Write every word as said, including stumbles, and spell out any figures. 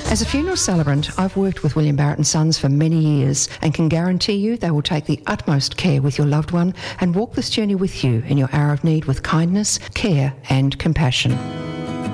As a funeral celebrant, I've worked with William Barrett and Sons for many years and can guarantee you they will take the utmost care with your loved one and walk this journey with you in your hour of need with kindness, care and compassion.